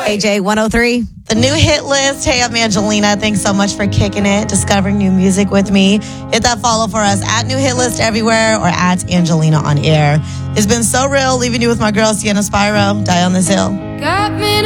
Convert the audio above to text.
AJ 103. The new hit list. Hey, I'm Angelina. Thanks so much for kicking it, discovering new music with me. Hit that follow for us at New Hit List everywhere or at Angelina on air. It's been so real leaving you with my girl, Sienna Spyro. Die on this hill. Got me